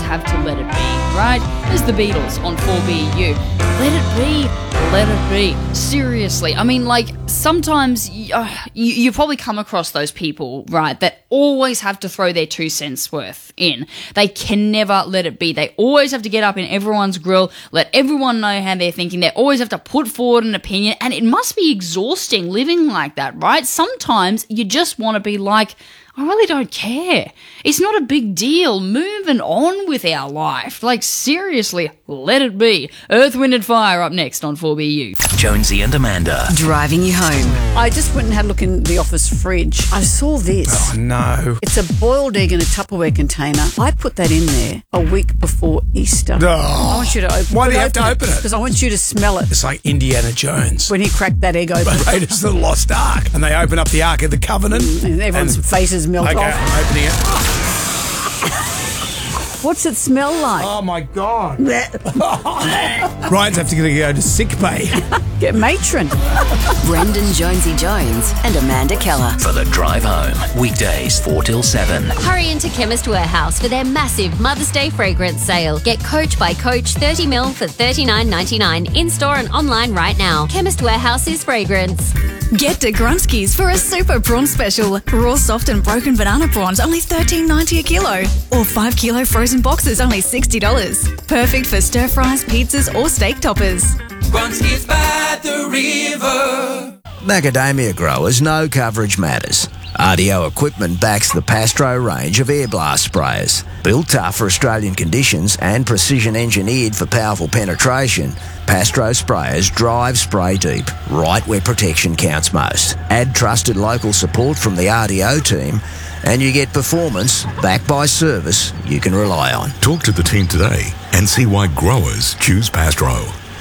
have to let it be, right? There's the Beatles on 4BU. Let it be. Let it be. Seriously. I mean, like, sometimes you probably come across those people, right, that always have to throw their 2 cents worth in. They can never let it be. They always have to get up in everyone's grill, let everyone know how they're thinking. They always have to put forward an opinion, and it must be exhausting living like that, right? Sometimes you just want to be like, I really don't care. It's not a big deal. Moving on with our life. Like, seriously, let it be. Earth, Wind and Fire up next on 4BU. Jonesy and Amanda. Driving you home. I just went and had a look in the office fridge. I saw this. Oh, no. It's a boiled egg in a Tupperware container. I put that in there a week before Easter. Oh. I want you to open it. Why do you have to open it? Because I want you to smell it. It's like Indiana Jones. When he cracked that egg open. Raiders of the Lost Ark. And they open up the Ark of the Covenant. And everyone's faces melt Okay, off. I'm opening it. What's it smell like? Oh, my God. Ryan's have to go to sick bay. Get matron. Brendan Jonesy Jones and Amanda Keller. For the drive home. Weekdays 4 till 7. Hurry into Chemist Warehouse for their massive Mother's Day fragrance sale. Get Coach by Coach 30ml for $39.99 in-store and online right now. Chemist Warehouse's fragrance. Get to Grunski's for a super prawn special. Raw, soft and broken banana prawns only $13.90 a kilo. Or 5 kilo frozen boxes only $60. Perfect for stir fries, pizzas or steak toppers. Grunski's by the river. Macadamia growers know coverage matters. RDO Equipment backs the Pastro range of air blast sprayers. Built tough for Australian conditions and precision engineered for powerful penetration, Pastro sprayers drive spray deep, right where protection counts most. Add trusted local support from the RDO team and you get performance backed by service you can rely on. Talk to the team today and see why growers choose Pastro.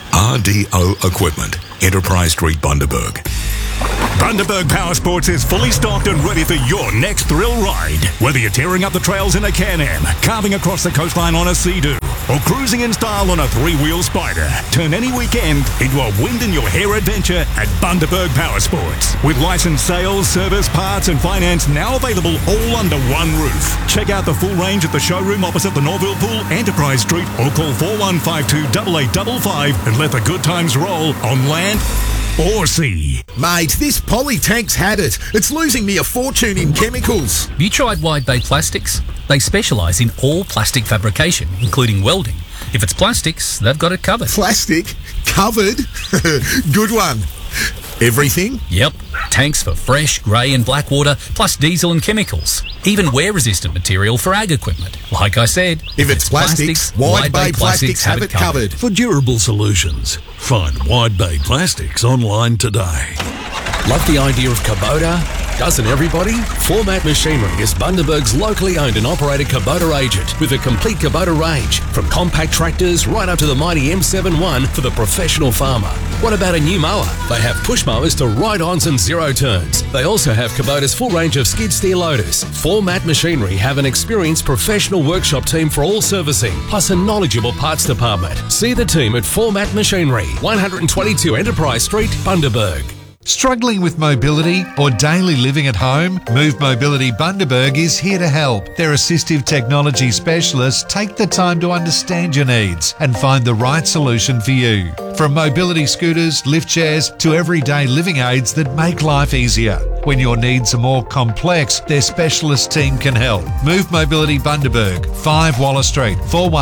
RDO Equipment, Enterprise Street, Bundaberg. Bundaberg Power Sports is fully stocked and ready for your next thrill ride. Whether you're tearing up the trails in a Can-Am, carving across the coastline on a Sea-Doo, or cruising in style on a 3-wheel Spider, turn any weekend into a wind-in-your-hair adventure at Bundaberg Power Sports. With licensed sales, service, parts and finance now available all under one roof. Check out the full range at the showroom opposite the Norville Pool, Enterprise Street, or call 4152-8855 and let the good times roll on land or sea. Mate, this Polytank's had it. It's losing me a fortune in chemicals. You tried Wide Bay Plastics? They specialise in all plastic fabrication, including welding. If it's plastics, they've got it covered. Plastic? Covered? Good one. Everything? Yep. Tanks for fresh, grey and black water, plus diesel and chemicals. Even wear-resistant material for ag equipment. Like I said, if it's plastics, Wide Bay Plastics have it covered. For durable solutions, find Wide Bay Plastics online today. Love the idea of Kubota? Doesn't everybody? Format Machinery is Bundaberg's locally owned and operated Kubota agent with a complete Kubota range, from compact tractors right up to the mighty M71 for the professional farmer. What about a new mower? They have push mowers to ride-ons and zero turns. They also have Kubota's full range of skid steer loaders. Format Machinery have an experienced professional workshop team for all servicing, plus a knowledgeable parts department. See the team at Format Machinery, 122 Enterprise Street, Bundaberg. Struggling with mobility or daily living at home? Move Mobility Bundaberg is here to help. Their assistive technology specialists take the time to understand your needs and find the right solution for you. From mobility scooters, lift chairs to everyday living aids that make life easier. When your needs are more complex, their specialist team can help. Move Mobility Bundaberg, 5 Waller Street,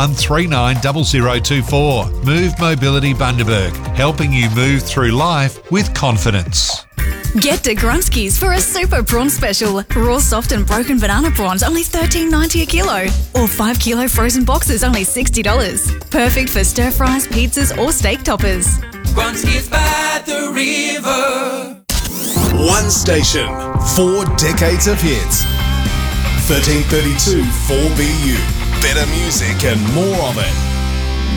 41390024. Move Mobility Bundaberg, helping you move through life with confidence. Get to Grunski's for a super prawn special. Raw, soft and broken banana prawns only $13.90 a kilo. Or 5 kilo frozen boxes only $60. Perfect for stir fries, pizzas or steak toppers. Grunski's by the river. One station, 4 decades of hits. 1332 4BU. Better music and more of it.